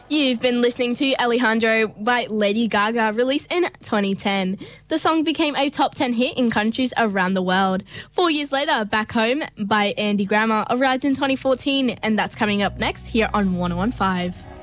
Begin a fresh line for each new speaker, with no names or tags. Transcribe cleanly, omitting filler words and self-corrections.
You've been listening to Alejandro by Lady Gaga, released in 2010. The song became a top 10 hit in countries around the world. 4 years later, Back Home by Andy Grammer arrived in 2014, and that's coming up next here on 101.5.